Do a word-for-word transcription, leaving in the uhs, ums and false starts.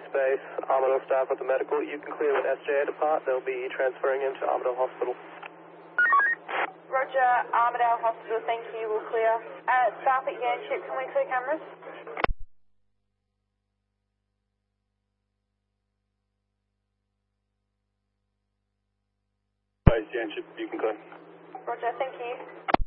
police base, Armadale staff with the medical. You can clear when S J A depart. They'll be transferring him to Armadale Hospital. Roger, Armadale Hospital, thank you, we'll clear. Uh, staff at Yanchep, can we clear cameras? Base Yanchep, you can clear. Roger, thank you.